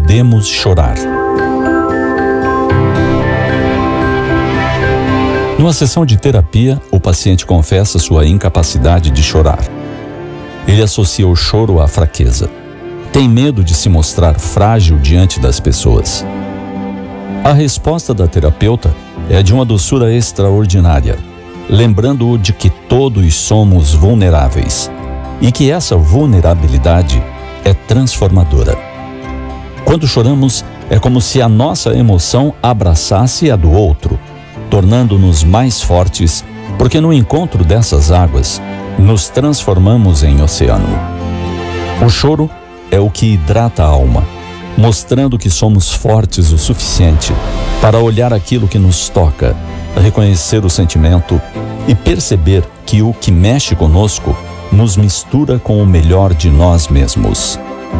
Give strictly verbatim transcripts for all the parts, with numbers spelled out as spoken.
podemos chorar. Numa sessão de terapia, o paciente confessa sua incapacidade de chorar. Ele associa o choro à fraqueza. Tem medo de se mostrar frágil diante das pessoas. A resposta da terapeuta é de uma doçura extraordinária, lembrando-o de que todos somos vulneráveis e que essa vulnerabilidade é transformadora. Quando choramos, é como se a nossa emoção abraçasse a do outro, tornando-nos mais fortes, porque no encontro dessas águas, nos transformamos em oceano. O choro é o que hidrata a alma, mostrando que somos fortes o suficiente para olhar aquilo que nos toca, reconhecer o sentimento e perceber que o que mexe conosco nos mistura com o melhor de nós mesmos.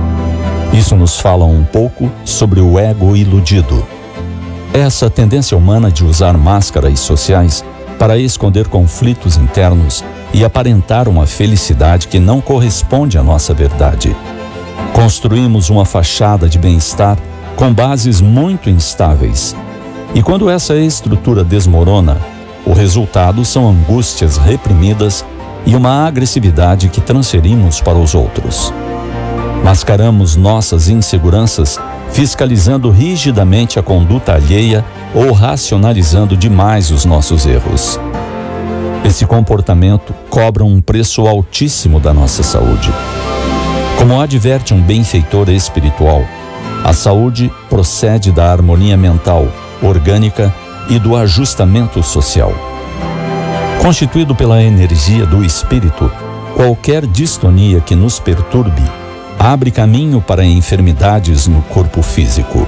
Isso nos fala um pouco sobre o ego iludido. Essa tendência humana de usar máscaras sociais para esconder conflitos internos e aparentar uma felicidade que não corresponde à nossa verdade. Construímos uma fachada de bem-estar com bases muito instáveis. E quando essa estrutura desmorona, o resultado são angústias reprimidas e uma agressividade que transferimos para os outros. Mascaramos nossas inseguranças, fiscalizando rigidamente a conduta alheia ou racionalizando demais os nossos erros. Esse comportamento cobra um preço altíssimo da nossa saúde. Como adverte um benfeitor espiritual, a saúde procede da harmonia mental, orgânica e do ajustamento social. Constituído pela energia do espírito, qualquer distonia que nos perturbe abre caminho para enfermidades no corpo físico.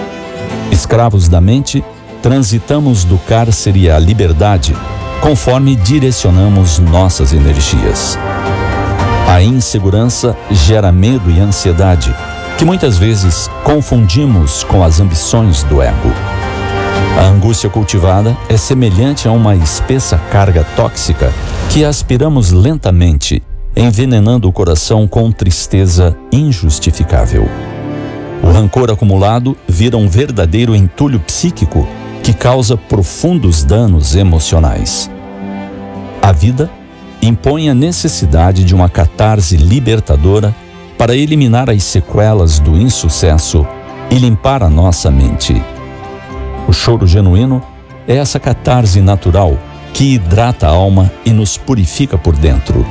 Escravos da mente, transitamos do cárcere à liberdade, conforme direcionamos nossas energias. A insegurança gera medo e ansiedade, que muitas vezes confundimos com as ambições do ego. A angústia cultivada é semelhante a uma espessa carga tóxica que aspiramos lentamente, envenenando o coração com tristeza injustificável. O rancor acumulado vira um verdadeiro entulho psíquico que causa profundos danos emocionais. A vida impõe a necessidade de uma catarse libertadora para eliminar as sequelas do insucesso e limpar a nossa mente. O choro genuíno é essa catarse natural que hidrata a alma e nos purifica por dentro.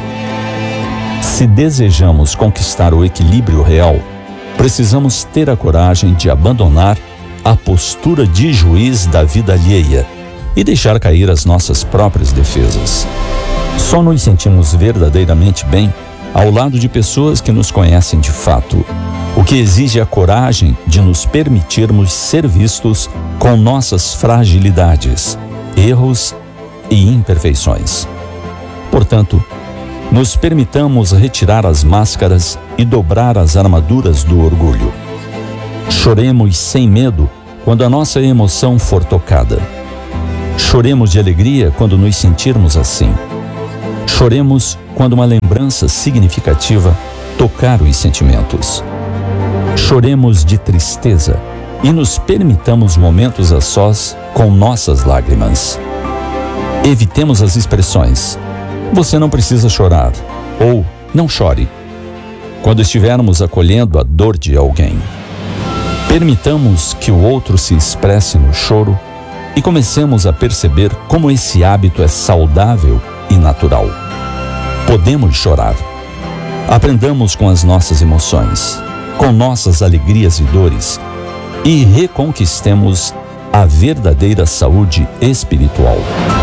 Se desejamos conquistar o equilíbrio real, precisamos ter a coragem de abandonar a postura de juiz da vida alheia e deixar cair as nossas próprias defesas. Só nos sentimos verdadeiramente bem ao lado de pessoas que nos conhecem de fato, o que exige a coragem de nos permitirmos ser vistos com nossas fragilidades, erros e imperfeições. Portanto, nos permitamos retirar as máscaras e dobrar as armaduras do orgulho. Choremos sem medo quando a nossa emoção for tocada. Choremos de alegria quando nos sentirmos assim. Choremos quando uma lembrança significativa tocar os sentimentos. Choremos de tristeza e nos permitamos momentos a sós com nossas lágrimas. Evitemos as expressões "você não precisa chorar" ou "não chore" quando estivermos acolhendo a dor de alguém. Permitamos que o outro se expresse no choro e comecemos a perceber como esse hábito é saudável e natural. Podemos chorar. Aprendamos com as nossas emoções, com nossas alegrias e dores, e reconquistemos a verdadeira saúde espiritual.